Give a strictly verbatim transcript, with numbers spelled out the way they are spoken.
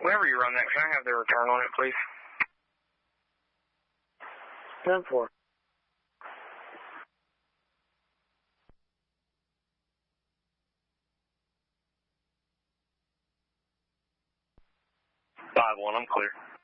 Whenever you run that, can I have the return on it, please? ten four. five one, I'm clear.